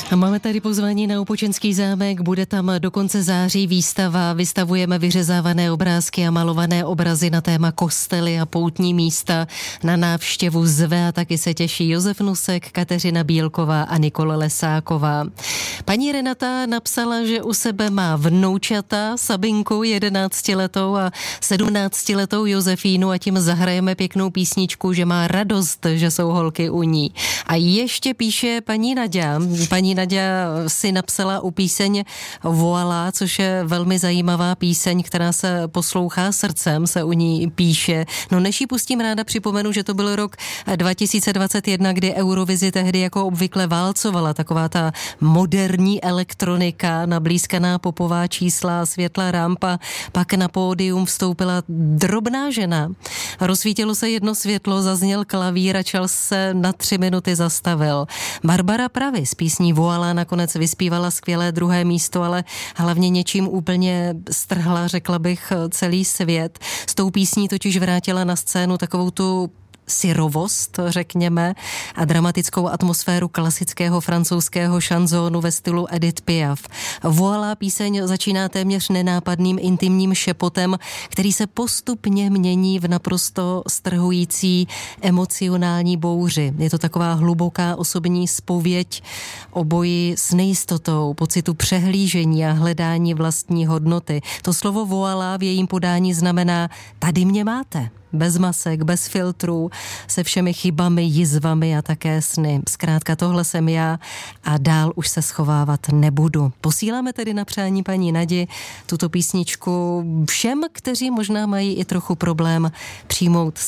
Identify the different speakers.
Speaker 1: A máme tady pozvání na Opočenský zámek, bude tam do konce září výstava, vystavujeme vyřezávané obrázky a malované obrazy na téma kostely a poutní místa. Na návštěvu zve a taky se těší Josef Nusek, Kateřina Bílková a Nikola Lesáková. Paní Renata napsala, že u sebe má vnoučata, Sabinku 11letou a 17letou Josefínu, a tím zahrajeme pěknou písničku, že má radost, že jsou holky u ní. A ještě píše paní Naďa. Paní Naďa si napsala u píseň Voilà, což je velmi zajímavá píseň, která se poslouchá srdcem, se u ní píše. No než ji pustím, ráda připomenu, že to byl rok 2021, kdy Eurovizi tehdy jako obvykle válcovala taková ta moderní elektronika, nablízkaná popová čísla, světla rampa, pak na pódium vstoupila drobná žena. Rozsvítilo se jedno světlo, zazněl klavír a čas se na 3 minuty zastavil. Barbara Pravi z písní Voilà nakonec vyspívala skvělé 2. místo, ale hlavně něčím úplně strhla, řekla bych, celý svět. S tou písní totiž vrátila na scénu takovou tu syrovost, řekněme, a dramatickou atmosféru klasického francouzského šanzónu ve stylu Edith Piaf. Voilà píseň začíná téměř nenápadným intimním šepotem, který se postupně mění v naprosto strhující emocionální bouři. Je to taková hluboká osobní zpověď o boji s nejistotou, pocitu přehlížení a hledání vlastní hodnoty. To slovo voilà v jejím podání znamená tady mě máte. Bez masek, bez filtrů, se všemi chybami, jizvami a také sny. Zkrátka tohle jsem já a dál už se schovávat nebudu. Posíláme tedy na přání paní Nadi tuto písničku všem, kteří možná mají i trochu problém přijmout